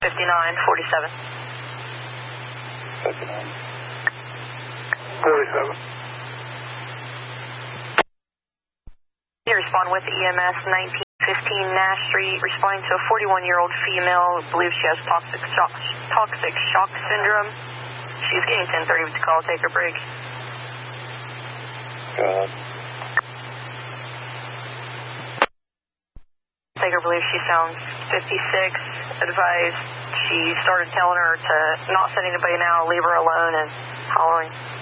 5947. 47. You respond with EMS 1915 Nash Street, responding to a 41-year-old female, believes she has toxic shock syndrome. She's getting 1030 with the call, take her break. Taker believes she sounds 56, advised she started telling her to not send anybody now, leave her alone, and hollering.